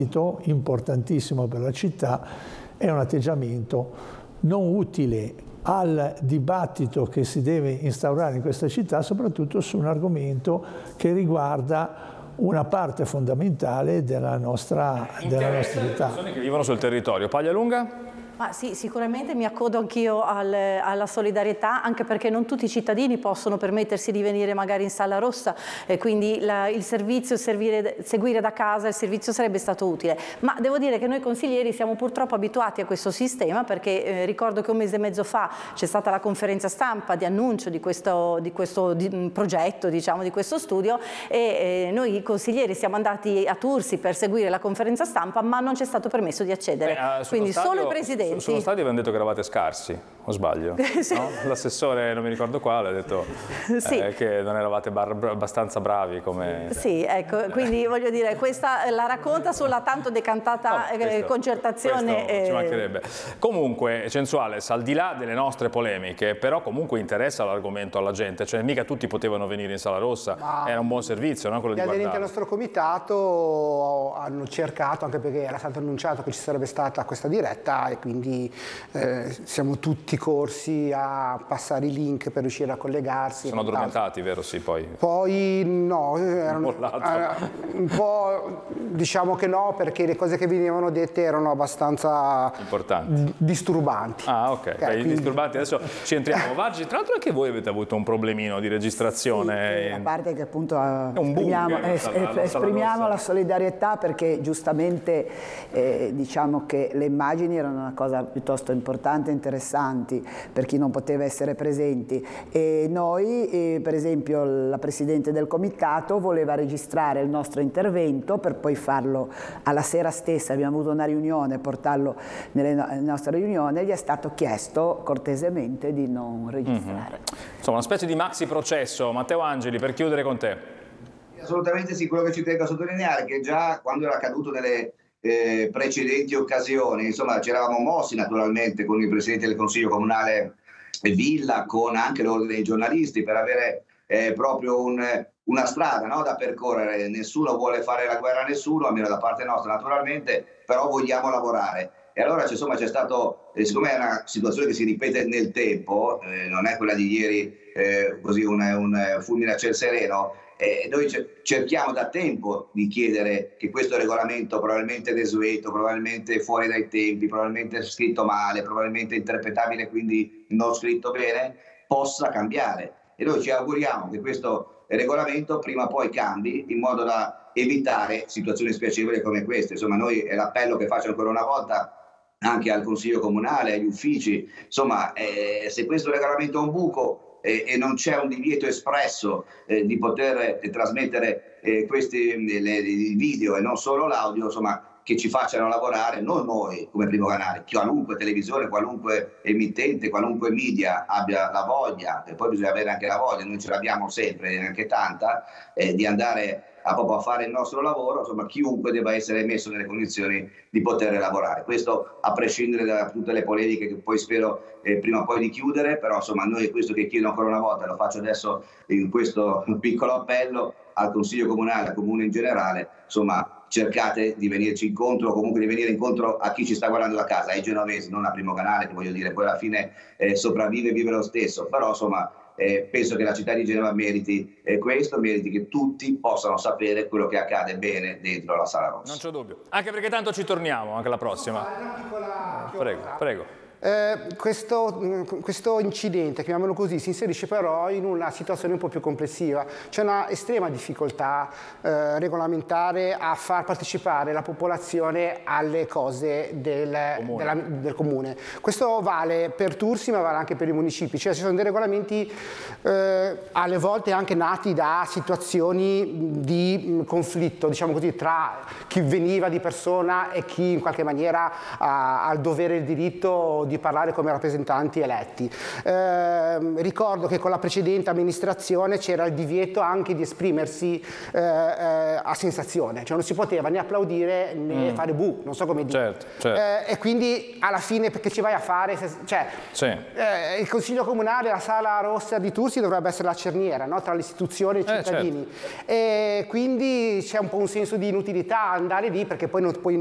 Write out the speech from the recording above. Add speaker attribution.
Speaker 1: importantissimo per la città, è un atteggiamento non utile al dibattito che si deve instaurare in questa città, soprattutto su un argomento che riguarda una parte fondamentale della nostra città.
Speaker 2: Le persone che vivono sul territorio. Paglialunga?
Speaker 3: Ma sì, sicuramente mi accodo anch'io alla solidarietà, anche perché non tutti i cittadini possono permettersi di venire magari in Sala Rossa, e quindi il servizio, seguire da casa, il servizio sarebbe stato utile. Ma devo dire che noi consiglieri siamo purtroppo abituati a questo sistema, perché ricordo che un mese e mezzo fa c'è stata la conferenza stampa di annuncio di questo progetto, diciamo, di questo studio, e noi consiglieri siamo andati a Tursi per seguire la conferenza stampa, ma non ci è stato permesso di accedere. Quindi solo i presidenti.
Speaker 2: Sullo stadio avevano detto che eravate scarsi, o sbaglio?
Speaker 3: Sì.
Speaker 2: No? L'assessore, non mi ricordo quale, ha detto
Speaker 3: sì.
Speaker 2: Che non eravate abbastanza bravi come...
Speaker 3: Sì, ecco, quindi voglio dire, questa la racconta sulla tanto decantata concertazione.
Speaker 2: Questo ci mancherebbe. Comunque, Censuales, al di là delle nostre polemiche, però comunque interessa l'argomento alla gente, cioè mica tutti potevano venire in Sala Rossa, era un buon servizio, no? Quello di guardare.
Speaker 4: Gli aderenti al nostro comitato hanno cercato, anche perché era stato annunciato che ci sarebbe stata questa diretta, e quindi siamo tutti corsi a passare i link per riuscire a collegarsi.
Speaker 2: Sono addormentati, vero? Sì, poi.
Speaker 4: Poi no, erano un po', diciamo che no, perché le cose che venivano dette erano abbastanza
Speaker 2: importanti,
Speaker 4: disturbanti.
Speaker 2: Ah, ok. Quindi... disturbanti, adesso ci entriamo. Vargi, tra l'altro anche voi avete avuto un problemino di registrazione.
Speaker 5: Sì, a parte che appunto esprimiamo la solidarietà, perché giustamente diciamo che le immagini erano una cosa piuttosto importante e interessanti per chi non poteva essere presenti, e noi per esempio la Presidente del Comitato voleva registrare il nostro intervento per poi farlo alla sera stessa, abbiamo avuto una riunione, portarlo nella nostra riunione, gli è stato chiesto cortesemente di non registrare.
Speaker 2: Insomma, una specie di maxi processo. Matteo Angeli, per chiudere con te.
Speaker 6: Assolutamente sì, quello che ci tengo a sottolineare è che già quando era accaduto nelle precedenti occasioni, insomma, ci eravamo mossi naturalmente con il Presidente del Consiglio Comunale Villa, con anche l'Ordine dei giornalisti, per avere proprio una strada, no, da percorrere. Nessuno vuole fare la guerra a nessuno, almeno da parte nostra naturalmente, però vogliamo lavorare. E allora insomma c'è stato, siccome è una situazione che si ripete nel tempo, non è quella di ieri, così un fulmine a ciel sereno, noi cerchiamo da tempo di chiedere che questo regolamento, probabilmente desueto, probabilmente fuori dai tempi, probabilmente scritto male, probabilmente interpretabile, quindi non scritto bene, possa cambiare. E noi ci auguriamo che questo regolamento prima o poi cambi, in modo da evitare situazioni spiacevoli come queste. Insomma, noi è l'appello che faccio ancora una volta anche al Consiglio Comunale, agli uffici, insomma, se questo regolamento è un buco, e non c'è un divieto espresso di poter trasmettere questi video e non solo l'audio, insomma, che ci facciano lavorare, non noi come primo canale, qualunque televisione, qualunque emittente, qualunque media abbia la voglia, e poi bisogna avere anche la voglia, noi ce l'abbiamo sempre, neanche tanta, di andare proprio a fare il nostro lavoro. Insomma, chiunque debba essere messo nelle condizioni di poter lavorare. Questo a prescindere da tutte le polemiche che poi spero prima o poi di chiudere, però insomma noi questo che chiedo ancora una volta, lo faccio adesso in questo piccolo appello al Consiglio Comunale, al Comune in generale, insomma cercate di venirci incontro, o comunque di venire incontro a chi ci sta guardando da casa, ai genovesi, non a Primo Canale, che voglio dire, poi alla fine sopravvive e vive lo stesso, però insomma penso che la città di Genova meriti questo, meriti che tutti possano sapere quello che accade bene dentro la Sala Rossa.
Speaker 2: Non c'è dubbio, anche perché tanto ci torniamo anche la prossima. Prego.
Speaker 4: Questo incidente, chiamiamolo così, si inserisce però in una situazione un po' più complessiva. C'è una estrema difficoltà regolamentare a far partecipare la popolazione alle cose del comune. Questo vale per Tursi, ma vale anche per i municipi. Cioè, ci sono dei regolamenti alle volte anche nati da situazioni di conflitto, diciamo così, tra chi veniva di persona e chi in qualche maniera ha il dovere e il diritto di parlare come rappresentanti eletti. Ricordo che con la precedente amministrazione c'era il divieto anche di esprimersi a sensazione, cioè non si poteva né applaudire né fare bu, non so come dire.
Speaker 2: Certo.
Speaker 4: E quindi alla fine perché ci vai a fare? Il Consiglio Comunale, la Sala Rossa di Tursi dovrebbe essere la cerniera, no? Tra le istituzioni e i cittadini. E quindi c'è un po' un senso di inutilità andare lì perché poi non puoi